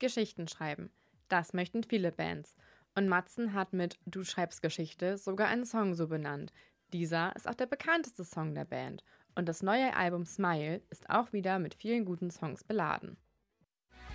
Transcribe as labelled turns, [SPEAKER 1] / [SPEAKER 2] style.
[SPEAKER 1] Geschichten schreiben. Das möchten viele Bands. Und Matzen hat mit Du schreibst Geschichte sogar einen Song so benannt. Dieser ist auch der bekannteste Song der Band. Und das neue Album Smile ist auch wieder mit vielen guten Songs beladen.